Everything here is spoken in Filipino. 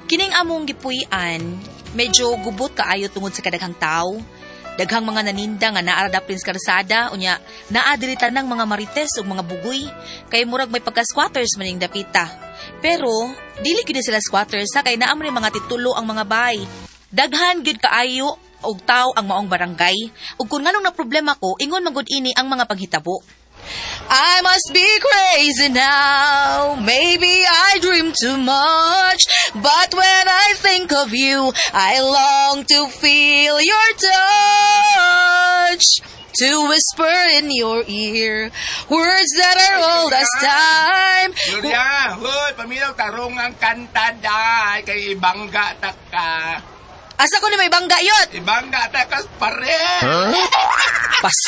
Kining among gipuy-an, medyo gubot kaayo tungod sa kadaghang tao. Daghang mga naninda nga naaradapin sa karsada, unya naadiritan ng mga marites ug mga bugoy, kay murag may pagka-squatters maning dapita. Pero, dili gyud sila squatters sa kay naa man mga titulo ang mga bay. Daghan gyud kaayo og tao ang maong barangay, ug kun nganong na problema ko, ingon magud ini ang mga paghitabo. I must be crazy now, maybe I dream too much, but when I think of you, I long to feel your touch, to whisper in your ear, words that are old as time. Gloria, hoy, paminaw tarong ang kanta dahi, kay ibangga ta ka. Asa ko ni may bangga yun? Ibangga ta ka pare. Pas